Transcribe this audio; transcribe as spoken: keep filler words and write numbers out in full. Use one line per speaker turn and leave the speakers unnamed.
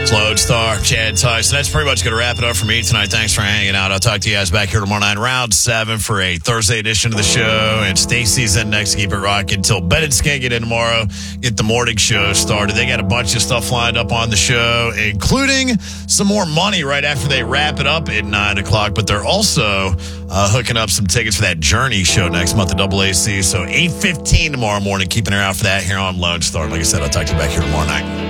Lodestar, Chad Tyson. That's pretty much going to wrap it up for me tonight. Thanks for hanging out. I'll talk to you guys back here tomorrow night, round seven for a Thursday edition of the show. And Stacey's in next. Keep it rocking until Ben and Skink get in tomorrow. Get the morning show started. They got a bunch of stuff lined up on the show, including some more money right after they wrap it up at nine o'clock. But they're also uh, hooking up some tickets for that Journey show next month at Double A C. So eight fifteen tomorrow morning. Keeping her out for that here on Lone Star. Like I said, I'll talk to you back here tomorrow night.